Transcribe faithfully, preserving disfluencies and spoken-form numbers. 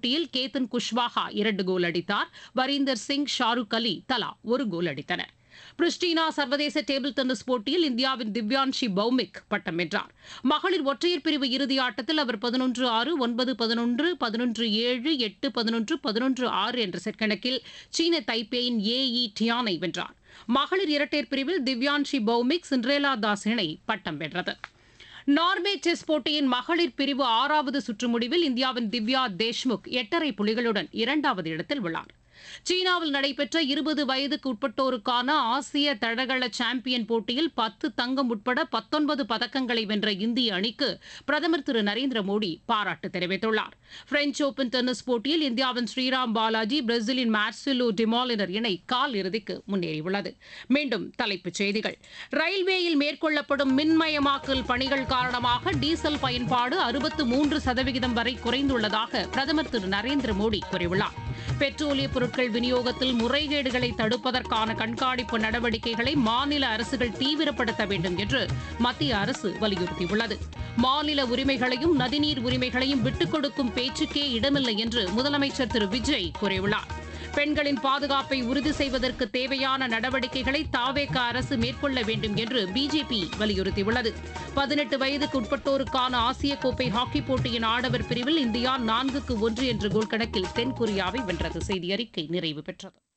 போட்டியில் கேத்தன் குஷ்வாஹா இரண்டு கோல் அடித்தார். வரீந்தர் சிங், ஷாருக் அலி தலா ஒரு கோல் அடித்தனர். பிரிஸ்டினா சர்வதேச டேபிள் டென்னிஸ் போட்டியில் இந்தியாவின் திவ்யான்ஷி பௌமிக் பட்டம் வென்றார். மகளிர் ஒற்றையர் பிரிவு இறுதி ஆட்டத்தில் அவர் பதினொன்று ஆறு, ஒன்பது பதினொன்று, பதினொன்று ஏழு, எட்டு பதினொன்று, பதினொன்று ஆறு என்ற செட் கணக்கில் சீன தைப்பேயின் ஏ இ டியானை வென்றார். மகளிர் இரட்டையர் பிரிவில் திவ்யான்ஷி பௌமிக், சிண்ட்ரேலா தாஸ் இணை பட்டம் வென்றது. நார்வே செஸ் போட்டியின் மகளிர் பிரிவு ஆறாவது சுற்று முடிவில் இந்தியாவின் திவ்யா தேஷ்முக் எட்டரை புள்ளிகளுடன் இரண்டாவது இடத்தில் உள்ளார். சீனாவில் நடைபெற்ற இருபது வயதுக்கு உட்பட்டோருக்கான ஆசிய தடகள சாம்பியன் போட்டியில் பத்து தங்கம் உட்பட பத்தொன்பது பதக்கங்களை வென்ற இந்திய அணிக்கு பிரதமர் திரு நரேந்திர மோடி பாராட்டு தெரிவித்துள்ளார். பிரெஞ்ச் ஓபன் டென்னிஸ் போட்டியில் இந்தியாவின் ஸ்ரீராம் பாலாஜி, பிரேசிலின் மார்சிலோ டிமாலினர் இணை கால் இறுதிக்கு முன்னேறியுள்ளது. மீண்டும் தலைப்புச் செய்திகள். ரயில்வேயில் மேற்கொள்ளப்படும் மின்மயமாக்கல் பணிகள் காரணமாக டீசல் பயன்பாடு அறுபத்து மூன்று சதவிகிதம் வரை குறைந்துள்ளதாக பிரதமர் திரு நரேந்திர மோடி கூறியுள்ளார். பெட்ரோலிய பொருட்கள் விநியோகத்தில் முறைகேடுகளை தடுப்பதற்கான கண்காணிப்பு நடவடிக்கைகளை மாநில அரசுகள் தீவிரப்படுத்த வேண்டும் என்று மத்திய அரசு வலியுறுத்தியுள்ளது. மாநில உரிமைகளையும் நதிநீர் உரிமைகளையும் விட்டுக் கொடுக்கும் பேச்சுக்கே இடமில்லை என்று முதலமைச்சர் திரு விஜய் கூறியுள்ளார். பெண்களின் பாதுகாப்பை உறுதி செய்வதற்கு தேவையான நடவடிக்கைகளை தாவேக அரசு மேற்கொள்ள வேண்டும் என்று பிஜேபி வலியுறுத்தியுள்ளது. பதினெட்டு வயதுக்கு உட்பட்டோருக்கான ஆசிய கோப்பை ஹாக்கி போட்டியின் ஆடவர் பிரிவில் இந்தியா நான்குக்கு ஒன்று என்ற கோல் கணக்கில் தென்கொரியாவை வென்றது. செய்தி அறிக்கை நிறைவு பெற்றது.